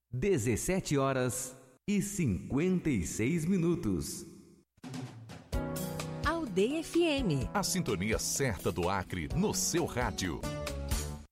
17h56. Aldeia FM. A sintonia certa do Acre no seu rádio.